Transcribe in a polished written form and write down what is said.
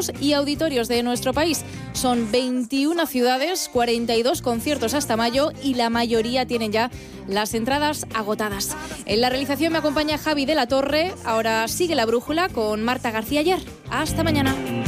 teatros y auditorios de nuestro país. Son 21 ciudades, 42 conciertos hasta mayo y la mayoría tienen ya las entradas agotadas. En la realización me acompaña Javi de la Torre. Ahora sigue La Brújula con Marta García Ayer. Hasta mañana.